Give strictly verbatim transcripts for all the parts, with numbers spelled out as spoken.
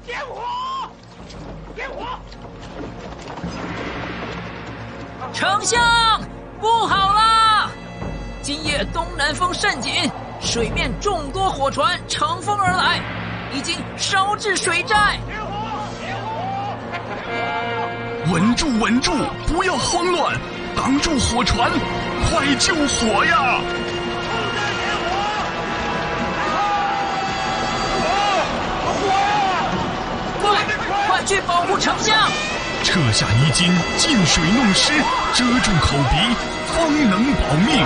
点火！点火！ 丞相，不好啦！今夜东南风甚紧，水面众多火船乘风而来，已经烧至水寨。 点火！点火！ 稳住，稳住，不要慌乱，挡住火船，快救火呀！ 快去保护丞相！ 撤下衣襟，进水弄湿，遮住口鼻，方能保命。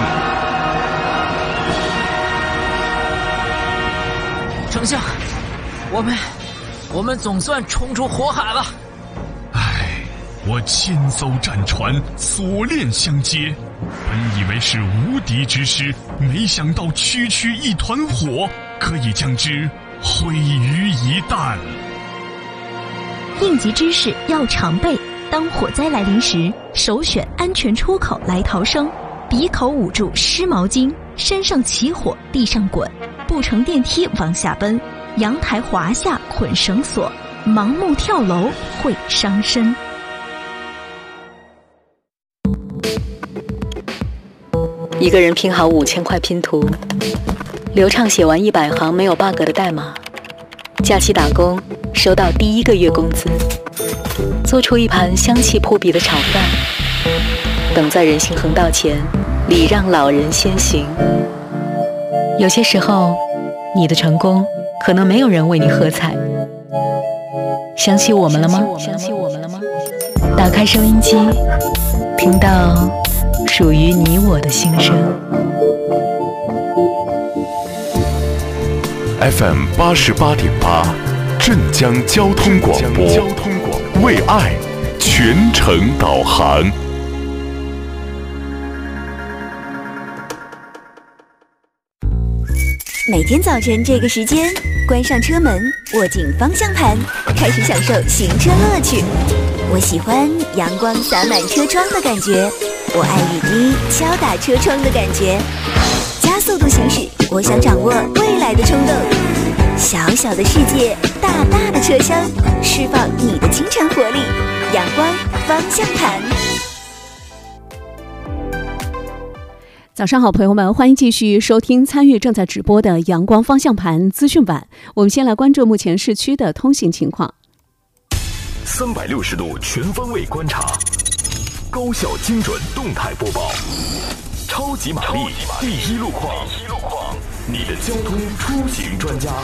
丞相，我们我们总算冲出火海了。 唉，我千艘战船锁链相接，本以为是无敌之师，没想到区区一团火可以将之毁于一旦。 应急知识要常备，当火灾来临时，首选安全出口来逃生。鼻口捂住湿毛巾，身上起火地上滚，不乘电梯往下奔，阳台滑下捆绳索，盲目跳楼会伤身。 一个人拼好五千块拼图，流畅写完一百行没有 bug 的代码，假期打工收到第一个月工资，做出一盘香气扑鼻的炒饭，等在人行横道前礼让老人先行。有些时候，你的成功可能没有人为你喝彩。想起我们了吗？想起我们了吗？打开收音机，听到属于你我的心声。 F M 八十八点八，镇江交通广播，交通广播为爱全程导航。 每天早晨这个时间，关上车门，握紧方向盘，开始享受行车乐趣。我喜欢阳光洒满车窗的感觉，我爱雨滴敲打车窗的感觉。加速度行驶，我想掌握未来的冲动。小小的世界，大大的车厢，释放你的清晨活力。阳光方向盘。 早上好，朋友们，欢迎继续收听参与正在直播的阳光方向盘资讯版。我们先来关注目前市区的通行情况。 三百六十度全方位观察，高效精准动态播报，超级玛丽第一路况，你的交通出行专家。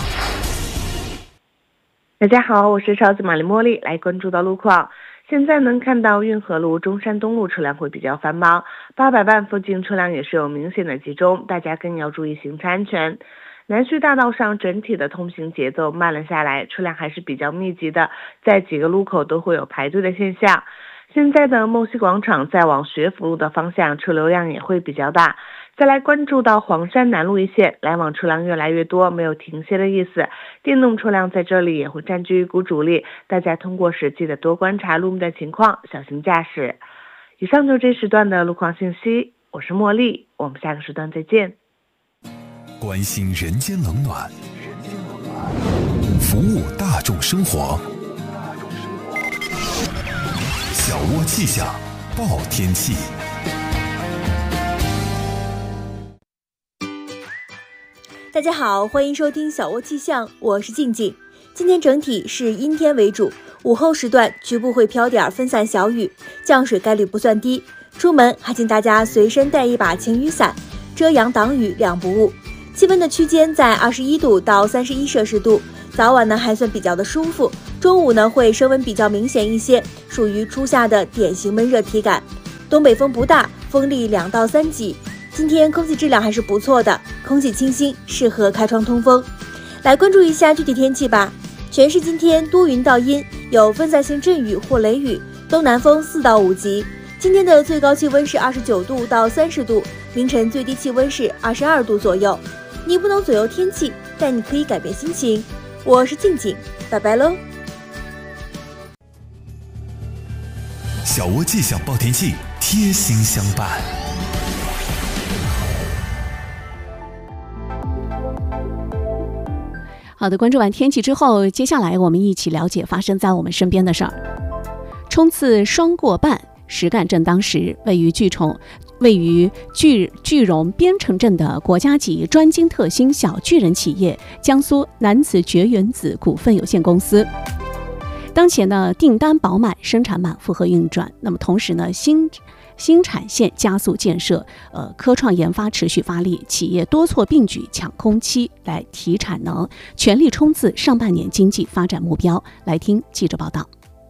大家好，我是超级玛丽茉莉，来关注到路况。现在能看到运河路、中山东路车辆会比较繁忙，八百万附近车辆也是有明显的集中，大家更要注意行车安全。南徐大道上整体的通行节奏慢了下来，车辆还是比较密集的，在几个路口都会有排队的现象。现在的梦溪广场再往学府路的方向车流量也会比较大。再来关注到黄山南路一线，来往车辆越来越多，没有停歇的意思，电动车辆在这里也会占据一股主力，大家通过时记得多观察路面的情况，小心驾驶。以上就这时段的路况信息，我是茉莉，我们下个时段再见。 关心人间冷暖，服务大众生活，小窝气象报天气。 大家好，欢迎收听小窝气象，我是静静。今天整体是阴天为主，午后时段局部会飘点分散小雨，降水概率不算低。出门还请大家随身带一把晴雨伞，遮阳挡雨两不误。气温的区间在二十一度到三十一摄氏度，早晚呢还算比较的舒服，中午呢会升温比较明显一些，属于初夏的典型闷热体感。东北风不大，风力两到三级。今天空气质量还是不错的，空气清新，适合开窗通风。来关注一下具体天气吧。全市今天多云到阴，有分散性阵雨或雷雨，东南风四到五级。今天的最高气温是二十九度到三十度，凌晨最低气温是二十二度左右。你不能左右天气，但你可以改变心情。我是静静，拜拜喽。 小窝气象报天气，贴心相伴。 好好的，关注完天气之后，接下来我们一起了解发生在我们身边的事儿。冲刺双过半，实干正当时。位于巨崇位于巨巨荣边城镇的国家级专精特新小巨人企业江苏南磁绝缘子股份有限公司，当前呢订单饱满，生产满负荷运转。那么同时呢，新新产线加速建设，呃，科创研发持续发力，企业多措并举，抢空期来提产能，全力冲刺上半年经济发展目标。来听记者报道。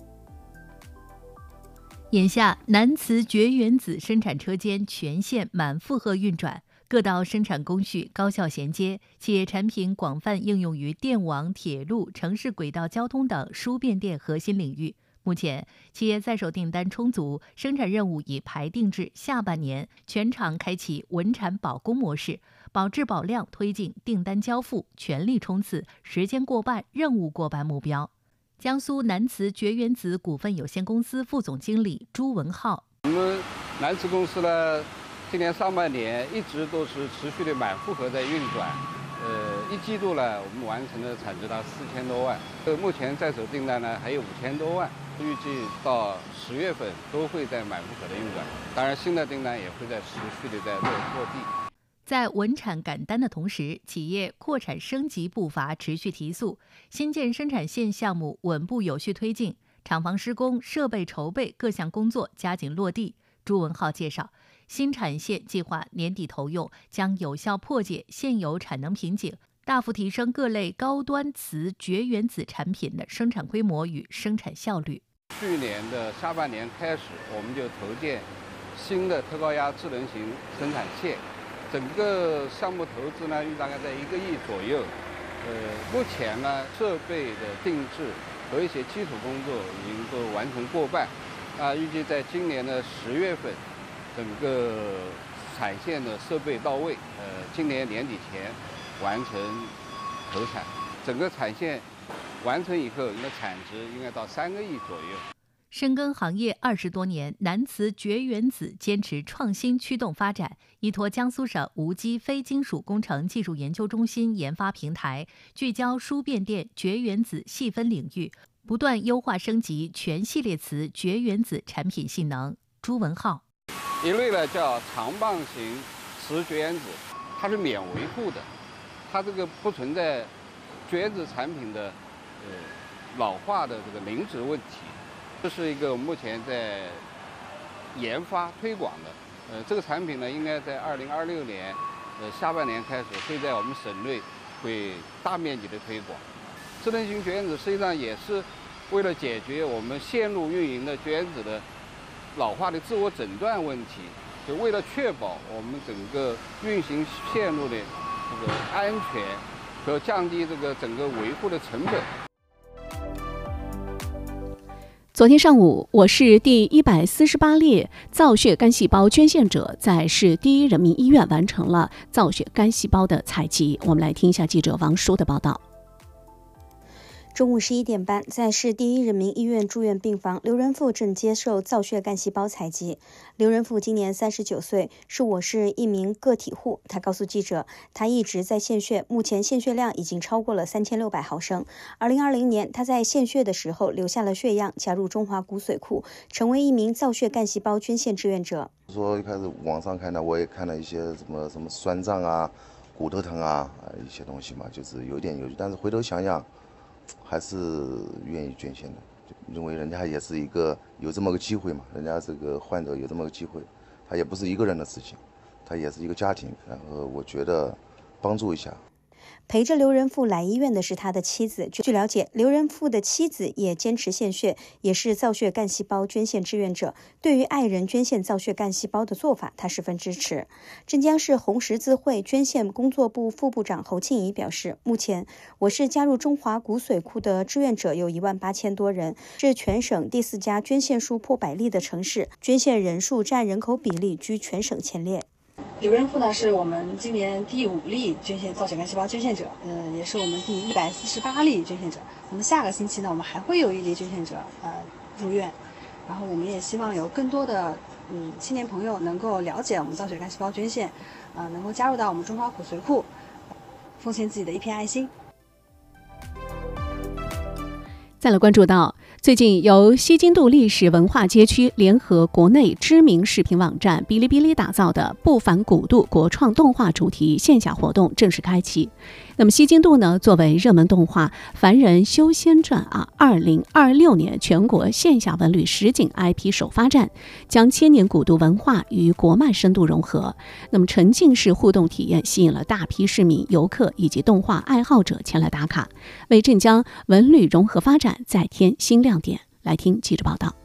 眼下，南磁绝缘子生产车间全线满负荷运转，各道生产工序高效衔接，企业产品广泛应用于电网、铁路、城市轨道交通等输变电核心领域。目前，企业在手订单充足，生产任务已排定至下半年，全厂开启稳产保供模式，保质保量推进订单交付，全力冲刺时间过半、任务过半目标。江苏南磁绝缘子股份有限公司副总经理朱文浩： 我们南磁公司呢，今年上半年一直都是持续的满负荷在运转。呃，一季度呢，我们完成的产值达四千多万。呃，目前在手订单呢还有五千多万，预计到十月份都会在满负荷的运转。当然，新的订单也会在持续的在落落地。 在稳产赶单的同时，企业扩产升级步伐持续提速，新建生产线项目稳步有序推进，厂房施工、设备筹备各项工作加紧落地。朱文浩介绍，新产线计划年底投用，将有效破解现有产能瓶颈，大幅提升各类高端磁绝缘子产品的生产规模与生产效率。 去年的下半年开始，我们就投建新的特高压智能型生产线，整个项目投资呢，大概在一个亿左右。呃，目前呢，设备的定制和一些基础工作已经都完成过半。啊，预计在今年的十月份，整个产线的设备到位，呃，今年年底前完成投产。整个产线完成以后，那产值应该到三个亿左右。 深耕行业二十多年，南磁绝缘子坚持创新驱动发展，依托江苏省无机非金属工程技术研究中心研发平台，聚焦输变电、绝缘子细分领域，不断优化升级全系列磁绝缘子产品性能。朱文浩： 一类呢叫长棒型磁绝缘子，它是免维护的，它这个不存在绝缘子产品的呃老化的这个临时问题。这是一个我们目前在研发推广的，呃，这个产品呢，应该在二零二六年呃下半年开始会在我们省内会大面积的推广。智能型绝缘子实际上也是为了解决我们线路运营的绝缘子的老化的自我诊断问题，就为了确保我们整个运行线路的这个安全和降低这个整个维护的成本。 昨天上午，我市第一百四十八例造血干细胞捐献者在市第一人民医院完成了造血干细胞的采集。我们来听一下记者王舒的报道。 中午十一点半，在市第一人民医院住院病房，刘仁富正接受造血干细胞采集。刘仁富今年三十九岁，是我市一名个体户。他告诉记者，他一直在献血，目前献血量已经超过了三千六百毫升。二零二零年，他在献血的时候留下了血样，加入中华骨髓库，成为一名造血干细胞捐献志愿者。 说一开始网上看到，我也看了一些什么什么酸胀啊、骨头疼啊一些东西嘛，就是有点犹豫，但是回头想想，还是愿意捐献的，因为人家也是一个有这么个机会嘛，人家这个患者有这么个机会，他也不是一个人的事情，他也是一个家庭，然后我觉得帮助一下。 陪着刘仁富来医院的是他的妻子。据了解，刘仁富的妻子也坚持献血，也是造血干细胞捐献志愿者。对于爱人捐献造血干细胞的做法，他十分支持。镇江市红十字会捐献工作部副部长侯庆怡表示，目前我市加入中华骨髓库的志愿者有一万八千多人，是全省第四家捐献数破百例的城市，捐献人数占人口比例居全省前列。 刘仁富呢，是我们今年第五例捐献造血干细胞捐献者，呃，也是我们第一百四十八例捐献者。那么下个星期呢，我们还会有一例捐献者呃入院，然后我们也希望有更多的嗯青年朋友能够了解我们造血干细胞捐献，呃，能够加入到我们中华骨髓库，奉献自己的一片爱心。 再来关注到，最近由西京度历史文化街区联合国内知名视频网站哔哩哔哩打造的不凡古渡国创动画主题线下活动正式开启。那么西京度呢，作为热门动画《凡人修仙传》啊，二零二六年全国线下文旅实景 I P 首发站，将千年古渡文化与国漫深度融合。那么沉浸式互动体验吸引了大批市民、游客以及动画爱好者前来打卡，为镇江文旅融合发展再添新亮点。来听记者报道。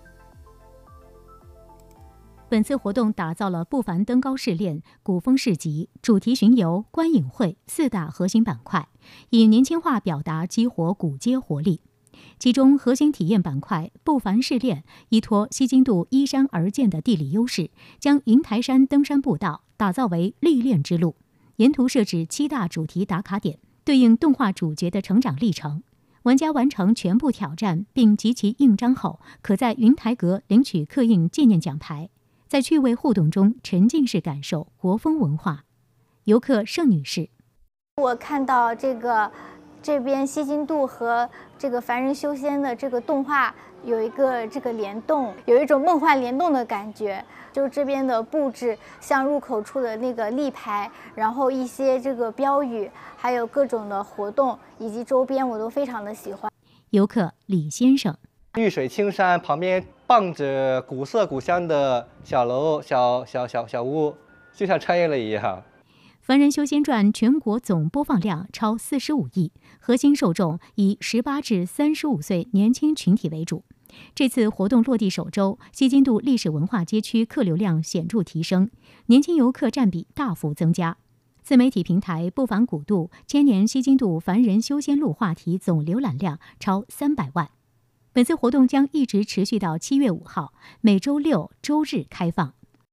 本次活动打造了不凡登高试炼、古风市集、主题巡游、观影会四大核心板块，以年轻化表达激活古街活力。其中核心体验板块不凡试炼依托西京度依山而建的地理优势，将云台山登山步道打造为历练之路，沿途设置七大主题打卡点，对应动画主角的成长历程。玩家完成全部挑战并集齐印章后，可在云台阁领取刻印纪念奖牌，在趣味互动中沉浸式感受国风文化。游客盛女士： 我看到这个这边西京度和这个凡人修仙的这个动画有一个这个联动，有一种梦幻联动的感觉。就这边的布置，像入口处的那个立牌，然后一些这个标语，还有各种的活动以及周边，我都非常的喜欢。 游客李先生： 绿水青山旁边傍着古色古香的小楼、小小小小屋，就像穿越了一样。 凡人修仙传全国总播放量超四十五亿，核心受众以十八至三十五岁年轻群体为主。这次活动落地首周，西京度历史文化街区客流量显著提升，年轻游客占比大幅增加。自媒体平台不凡古渡千年西京度凡人修仙路话题总浏览量超三百万。本次活动将一直持续到七月五号，每周六、周日开放。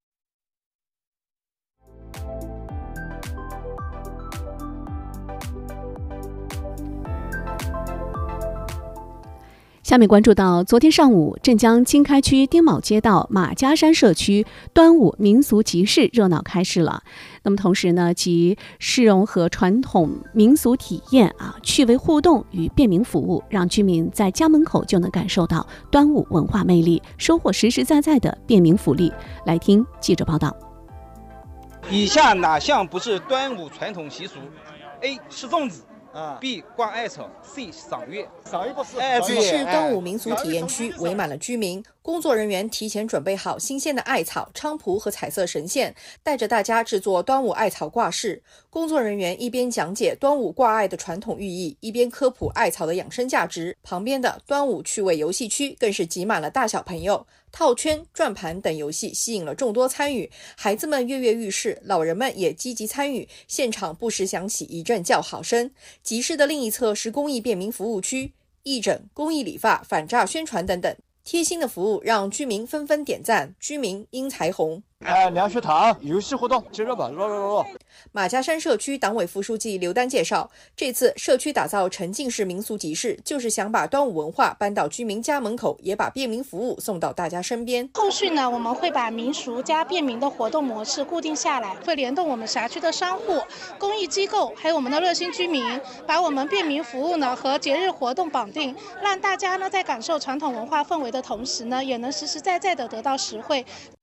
下面关注到，昨天上午，镇江经开区丁卯街道马家山社区端午民俗集市热闹开市了。那么同时呢，集市融合传统民俗体验啊、趣味互动与便民服务，让居民在家门口就能感受到端午文化魅力，收获实实在在的便民福利。来听记者报道。 以下哪项不是端午传统习俗 ？A. 吃粽子。B 挂艾草 ，C 赏月。赏月不是。 集市端午民俗体验区围满了居民，工作人员提前准备好新鲜的艾草、菖蒲和彩色神线，带着大家制作端午艾草挂饰。工作人员一边讲解端午挂艾的传统寓意，一边科普艾草的养生价值。旁边的端午趣味游戏区更是挤满了大小朋友，套圈、转盘等游戏吸引了众多参与，孩子们跃跃欲试，老人们也积极参与，现场不时响起一阵叫好声。集市的另一侧是公益便民服务区，义诊、公益理发、反诈宣传等等，贴心的服务让居民纷纷点赞，居民因财红。 哎，粮食糖游戏活动，接着吧，绕绕绕绕。 马家山社区党委副书记刘丹介绍，这次社区打造沉浸式民俗集市，就是想把端午文化搬到居民家门口，也把便民服务送到大家身边。 后续呢，我们会把民俗加便民的活动模式固定下来，会联动我们辖区的商户、公益机构，还有我们的热心居民，把我们便民服务呢和节日活动绑定，让大家呢在感受传统文化氛围的同时呢，也能实实在在的得到实惠。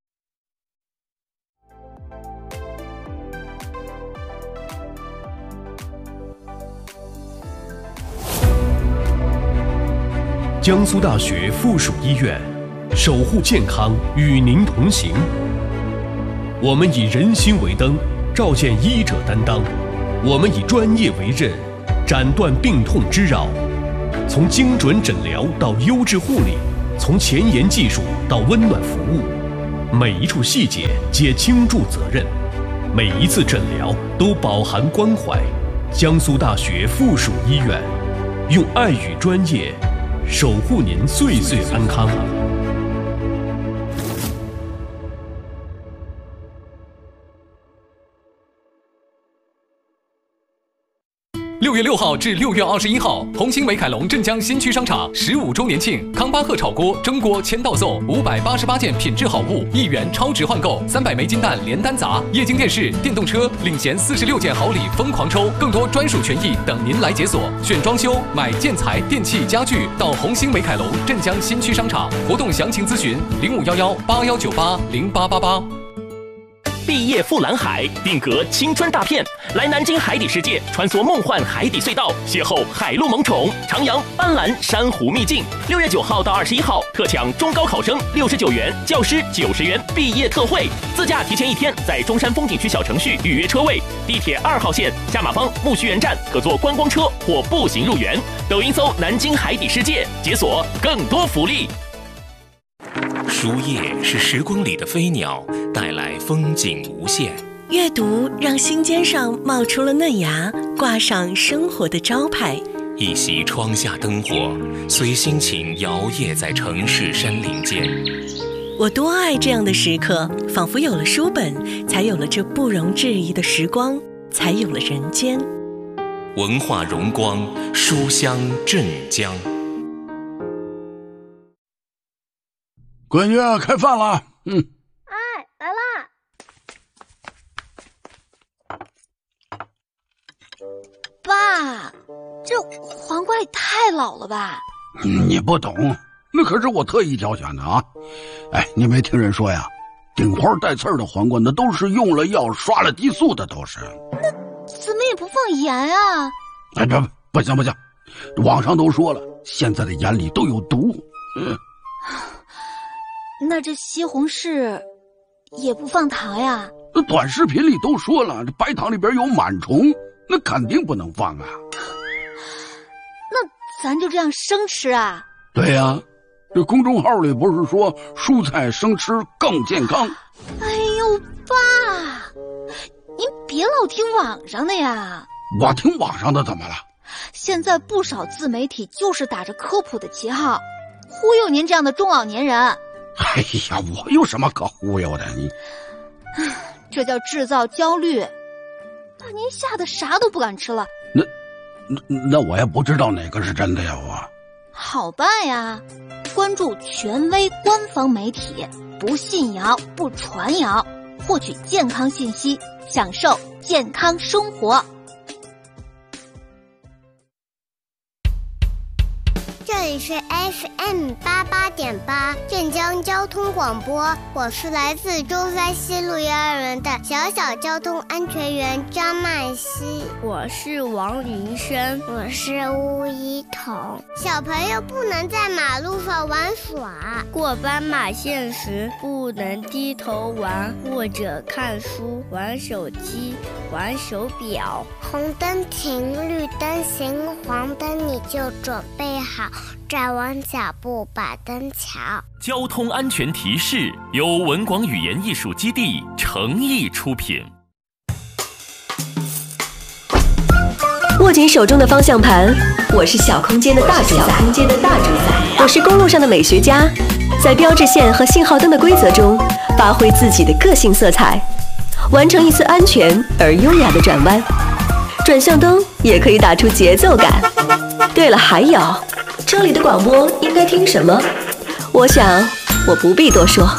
江苏大学附属医院，守护健康，与您同行。我们以人心为灯，照见医者担当；我们以专业为刃，斩断病痛之扰。从精准诊疗到优质护理，从前沿技术到温暖服务，每一处细节皆倾注责任，每一次诊疗都饱含关怀。江苏大学附属医院，用爱与专业守护您岁岁安康。 六六月六号至六月二十一号，红星美凯龙镇江新区商场十五周年庆，康巴赫炒锅、蒸锅签到送五百八十八件品质好物，一元超值换购，三百枚金蛋连单砸，液晶电视、电动车领衔四十六件好礼疯狂抽，更多专属权益等您来解锁。选装修、买建材、电器、家具，到红星美凯龙镇江新区商场。活动详情咨询零五幺幺八幺九八零八八八。 毕业赴蓝海，定格青春大片，来南京海底世界，穿梭梦幻海底隧道，邂逅海陆萌宠，徜徉斑斓珊瑚秘境。六月九号到二十一号，特抢中高考生六十九元，教师九十元毕业特惠。自驾提前一天，在中山风景区小程序预约车位。地铁二号线下马坊木樨园站可坐观光车或步行入园。抖音搜南京海底世界，解锁更多福利。 书页是时光里的飞鸟，带来风景无限。 阅读让心尖上冒出了嫩芽，挂上生活的招牌。 一袭窗下灯火，随心情摇曳在城市山林间。 我多爱这样的时刻，仿佛有了书本，才有了这不容置疑的时光，才有了人间。 文化荣光，书香镇江。 闺女，开饭了。嗯。 哎，来啦！爸，这黄瓜也太老了吧？ 你不懂，那可是我特意挑选的啊！哎，你没听人说呀？顶花带刺儿的黄瓜，那都是用了药、刷了激素的，都是。 那怎么也不放盐啊？ 哎，不，不行不行，网上都说了，现在的盐里都有毒。嗯。 那这西红柿也不放糖呀？ 那短视频里都说了，这白糖里边有螨虫，那肯定不能放啊。 那咱就这样生吃啊？ 对呀、啊，这公众号里不是说蔬菜生吃更健康？ 哎呦，爸，您别老听网上的呀。 我听网上的怎么了？ 现在不少自媒体就是打着科普的旗号，忽悠您这样的中老年人。 哎呀，我有什么可忽悠的？你， 这叫制造焦虑，把您吓得啥都不敢吃了。 那，那那我也不知道哪个是真的呀，我。 好办呀，关注权威官方媒体，不信谣不传谣，获取健康信息，享受健康生活。 这里是 F M 八八点八镇江交通广播，我是来自中山西路幼儿园的小小交通安全员张曼希。 我是王云生， 我是吴一彤。小朋友不能在马路上玩耍， 过斑马线时不能低头玩或者看书、玩手机、玩手表。 红灯停，绿灯行，黄灯你就准备好，站稳脚步把灯瞧。 交通安全提示由文广语言艺术基地诚意出品。 握紧手中的方向盘，我是小空间的大主宰，空间的大主宰。我是公路上的美学家，在标志线和信号灯的规则中，发挥自己的个性色彩，完成一次安全而优雅的转弯。转向灯也可以打出节奏感。对了，还有，这里的广播应该听什么？我想，我不必多说。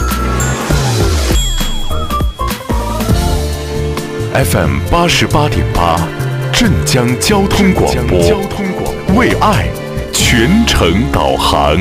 F M 八十八点八，镇江交通广播，交通广播为爱全程导航。